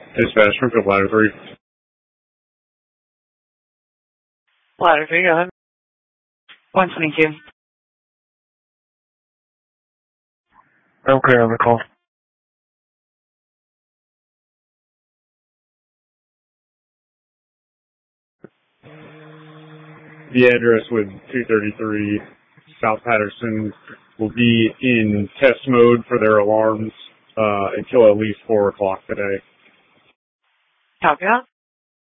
Dispatch from Ladder 3. Ladder 3, go ahead. 122. Okay, on the call. The address with 233 South Patterson will be in test mode for their alarms until at least 4 o'clock today. Copy that.